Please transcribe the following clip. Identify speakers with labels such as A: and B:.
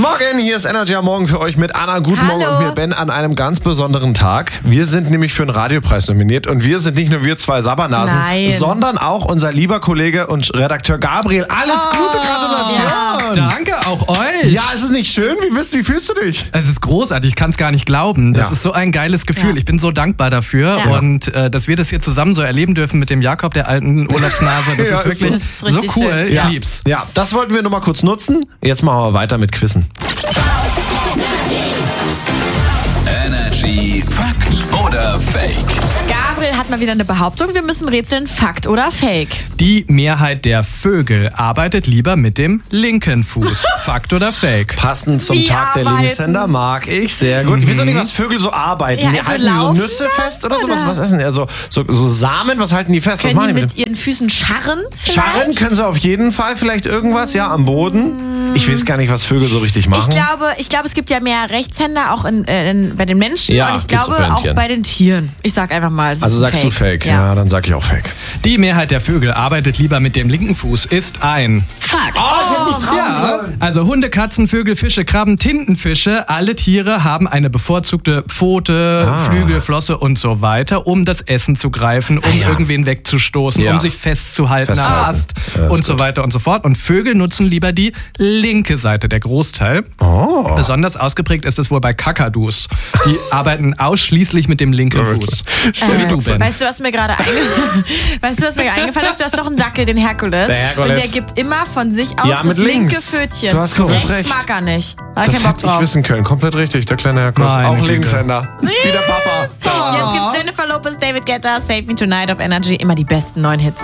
A: Morgen, hier ist Energy am Morgen für euch mit Anna. Guten Morgen und mir Ben an einem ganz besonderen Tag. Wir sind nämlich für einen Radiopreis nominiert und wir sind nicht nur wir zwei Sabbernasen, sondern auch unser lieber Kollege und Redakteur Gabriel. Alles Gute, Gratulation!
B: Ja. Danke, auch euch!
A: Ja, ist es nicht schön? Wie fühlst du dich?
B: Es ist großartig, ich kann es gar nicht glauben. Das ist so ein geiles Gefühl. Ich bin so dankbar dafür und dass wir das hier zusammen so erleben dürfen mit dem Jakob, der alten Urlaubsnase, das ist wirklich so cool.
A: Schön.
B: Ich lieb's.
A: Ja, das wollten wir nur mal kurz nutzen. Jetzt machen wir weiter mit Quizzen.
C: Energy Fakt oder Fake?
D: Gabriel hat mal wieder eine Behauptung. Wir müssen rätseln, Fakt oder Fake.
B: Die Mehrheit der Vögel arbeitet lieber mit dem linken Fuß. Fakt oder Fake?
A: Passend zum Tag der Linkshänder mag ich. Sehr gut. Ich weiß auch nicht, was Vögel so arbeiten.
D: Ja,
A: halten die so Nüsse fest oder sowas? Was essen die? Also so Samen, was halten die fest?
D: Können
A: was machen
D: die mit ihren Füßen scharren? Vielleicht?
A: Scharren können sie auf jeden Fall. Vielleicht irgendwas, am Boden. Ich weiß gar nicht, was Vögel so richtig machen.
D: Ich glaube, es gibt ja mehr Rechtshänder auch bei den Menschen und ich glaube auch bei den Tieren. Ich sag einfach mal, es ist
A: sagst
D: Fake.
A: Du Fake? Ja, dann sag ich auch Fake.
B: Die Mehrheit der Vögel arbeitet lieber mit dem linken Fuß, ist ein
D: Fakt.
B: Also Hunde, Katzen, Vögel, Fische, Krabben, Tintenfische, alle Tiere haben eine bevorzugte Pfote, Flügel, Flosse und so weiter, um das Essen zu greifen, um irgendwen wegzustoßen, um sich festzuhalten am Ast und so weiter und so fort. Und Vögel nutzen lieber die linke Seite, der Großteil. Besonders ausgeprägt ist es wohl bei Kakadus. Die arbeiten ausschließlich mit dem linken Fuß. Wie du, Ben.
D: Weißt du, was mir gerade eingefallen ist? Du hast doch einen Dackel, den Herkules. Und der gibt immer von sich aus das linke Pfötchen.
A: Du hast komplett recht.
D: Mag er nicht. Hat
A: Das hätte ich wissen können. Komplett richtig, der kleine Herkules. Auch Linkshänder. Wie der Papa.
D: Jetzt gibt's Jennifer Lopez, David Guetta, Save Me Tonight auf Energy. Immer die besten neuen Hits.